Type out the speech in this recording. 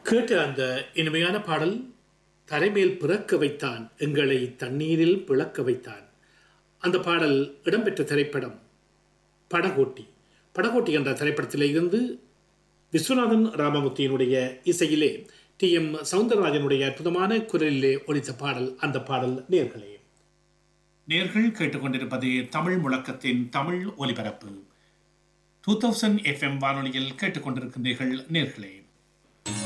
கேட்ட அந்த இனிமையான பாடல் தரைமேல் பிறக்க வைத்தான் எங்களை தண்ணீரில் பிளக்க வைத்தான். அந்த பாடல் இடம்பெற்ற திரைப்படம் படகோட்டி. படகோட்டி என்ற திரைப்படத்திலே இருந்து விஸ்வநாதன் ராமமூர்த்தியினுடைய இசையிலே டி.எம். சௌந்தரராஜனுடைய அற்புதமான குரலிலே ஒலித்த பாடல். அந்த பாடல் நேர்கள் கேட்டுக்கொண்டிருப்பது தமிழ் முழக்கத்தின் தமிழ் ஒலிபரப்பு 2000 FM வானொலியில் கேட்டுக்கொண்டிருக்கின்றீர்கள் நேர்களே.